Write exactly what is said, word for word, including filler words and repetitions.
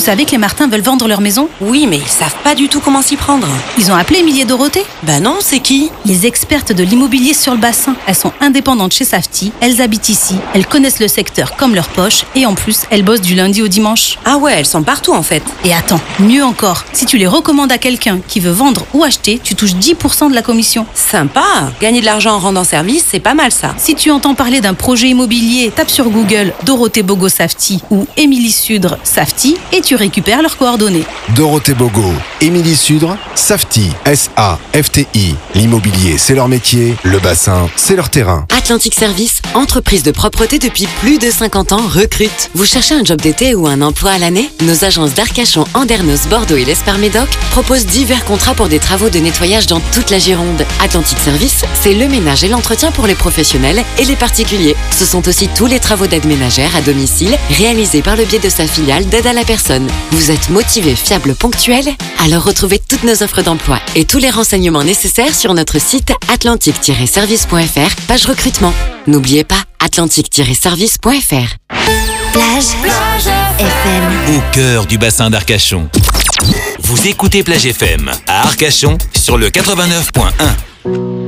savais que les Martins veulent vendre leur maison? Oui, mais ils savent pas du tout comment s'y prendre. Ils ont appelé Émilie et Dorothée? Bah non, c'est qui? Les expertes de l'immobilier sur le bassin. Elles sont indépendantes chez Safety, elles habitent ici, elles connaissent le secteur comme leur poche et en plus, elles bossent du lundi au dimanche. Ah ouais, elles sont partout en fait. Et attends, mieux encore, si tu les recommandes à quelqu'un qui veut vendre ou acheter, tu touches dix pour cent de la commission. Sympa. Gagner de l'argent en rendant service, c'est pas mal ça. Si tu entends parler d'un projet immobilier, tape sur Google Dorothée Bogo Safety ou Émilie Sudre Safety et tu récupères leurs coordonnées. Dorothée Bogo, Émilie Sudre, Safety, S A F T I. L'immobilier, c'est leur métier, le bassin, c'est leur terrain. Atlantic Service, entreprise de propreté depuis plus de cinquante ans, recrute. Vous cherchez un job d'été ou un emploi à l'année? Nos agences d'Arcachon, Andernos, Bordeaux et l'Esparmédoc proposent divers contrats pour des travaux de nettoyage dans toute la Gironde. Atlantic Service, c'est le ménage et l'entretien pour les professionnels et les particuliers. Ce sont aussi tous les travaux d'aide ménagère à domicile réalisés par le biais de sa filiale d'aide à la personne. Vous êtes motivé, fiable, ponctuel? Alors retrouvez toutes nos offres d'emploi et tous les renseignements nécessaires sur notre site atlantic tiret service point f r, page recrutement. N'oubliez pas, atlantic tiret service point f r. Plage, Plage F M. Au cœur du bassin d'Arcachon. Vous écoutez Plage F M à Arcachon sur le quatre-vingt-neuf point un.